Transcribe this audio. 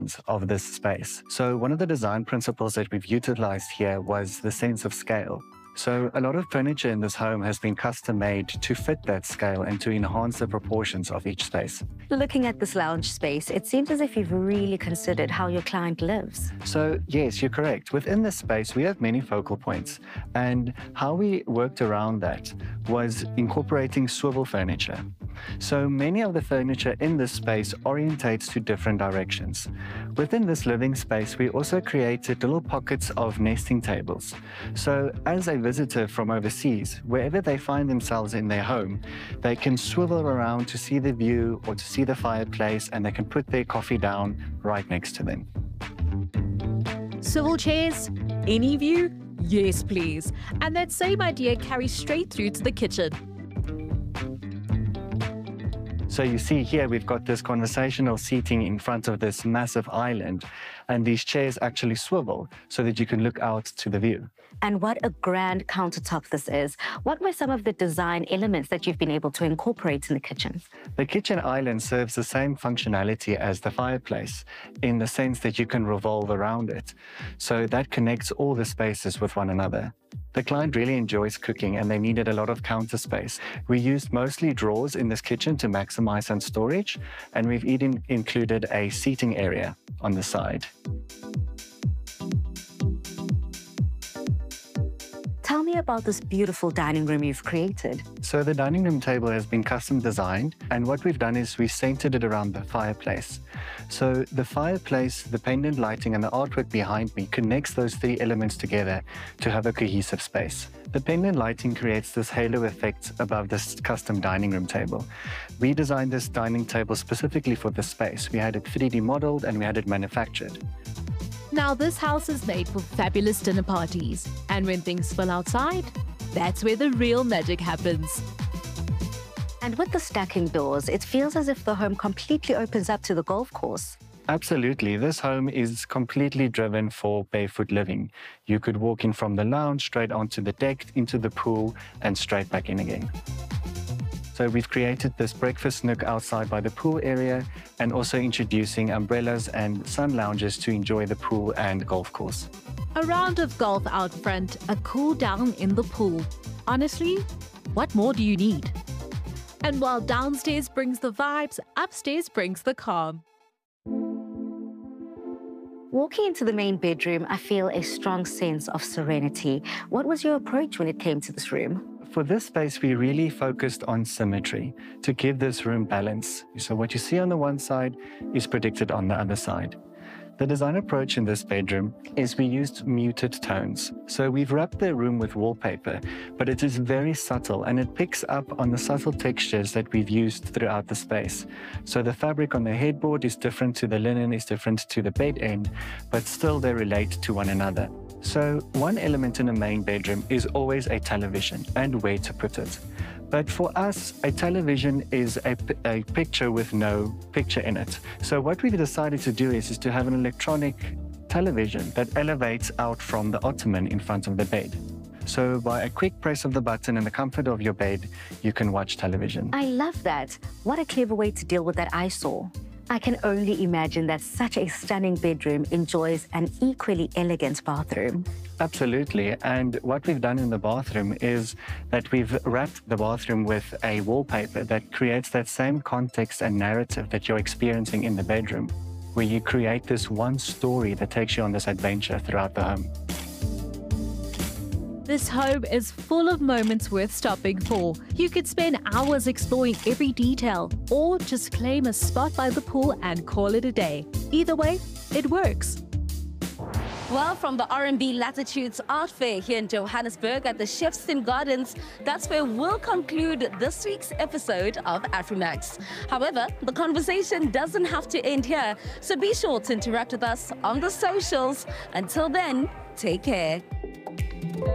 of this space. So one of the design principles that we've utilized here was the sense of scale. So a lot of furniture in this home has been custom made to fit that scale and to enhance the proportions of each space. Looking at this lounge space, it seems as if you've really considered how your client lives. So yes, you're correct. Within this space, we have many focal points, and how we worked around that was incorporating swivel furniture. So many of the furniture in this space orientates to different directions. Within this living space, we also created little pockets of nesting tables. So as a visitor from overseas, wherever they find themselves in their home, they can swivel around to see the view or to see the fireplace, and they can put their coffee down right next to them. Swivel chairs? Any view? Yes, please. And that same idea carries straight through to the kitchen. So you see here, we've got this conversational seating in front of this massive island, and these chairs actually swivel so that you can look out to the view. And what a grand countertop this is. What were some of the design elements that you've been able to incorporate in the kitchen? The kitchen island serves the same functionality as the fireplace in the sense that you can revolve around it. So that connects all the spaces with one another. The client really enjoys cooking and they needed a lot of counter space. We used mostly drawers in this kitchen to maximize some storage, and we've even included a seating area on the side. Tell me about this beautiful dining room you've created. So the dining room table has been custom designed, and what we've done is we centered it around the fireplace. So the fireplace, the pendant lighting, and the artwork behind me connects those three elements together to have a cohesive space. The pendant lighting creates this halo effect above this custom dining room table. We designed this dining table specifically for this space. We had it 3D modeled and we had it manufactured. Now, this house is made for fabulous dinner parties. And when things spill outside, that's where the real magic happens. And with the stacking doors, it feels as if the home completely opens up to the golf course. Absolutely. This home is completely driven for barefoot living. You could walk in from the lounge, straight onto the deck, into the pool, and straight back in again. So we've created this breakfast nook outside by the pool area, and also introducing umbrellas and sun lounges to enjoy the pool and golf course. A round of golf out front, a cool down in the pool. Honestly, what more do you need? And while downstairs brings the vibes, upstairs brings the calm. Walking into the main bedroom, I feel a strong sense of serenity. What was your approach when it came to this room? For this space, we really focused on symmetry to give this room balance. So what you see on the one side is predicted on the other side. The design approach in this bedroom is we used muted tones. So we've wrapped the room with wallpaper, but it is very subtle and it picks up on the subtle textures that we've used throughout the space. So the fabric on the headboard is different to the linen, is different to the bed end, but still they relate to one another. So one element in a main bedroom is always a television and where to put it. But for us, a television is a picture with no picture in it. So what we've decided to do is to have an electronic television that elevates out from the ottoman in front of the bed. So by a quick press of the button in the comfort of your bed, you can watch television. I love that. What a clever way to deal with that eyesore. I can only imagine that such a stunning bedroom enjoys an equally elegant bathroom. Absolutely. And what we've done in the bathroom is that we've wrapped the bathroom with a wallpaper that creates that same context and narrative that you're experiencing in the bedroom, where you create this one story that takes you on this adventure throughout the home. This home is full of moments worth stopping for. You could spend hours exploring every detail, or just claim a spot by the pool and call it a day. Either way, it works. Well, from the R&B Latitudes Art Fair here in Johannesburg at the Shepstone Gardens, that's where we'll conclude this week's episode of Afrimax. However, the conversation doesn't have to end here, so be sure to interact with us on the socials. Until then, take care.